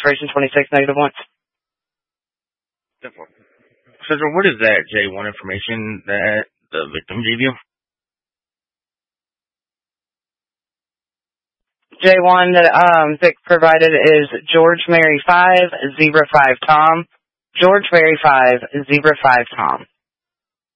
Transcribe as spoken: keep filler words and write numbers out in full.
expiration twenty-six, negative one. Cesar, what is that J one information that the victim gave you? J one that um, Vic provided is George Mary five, Zebra five Tom. George Mary five, Zebra five Tom.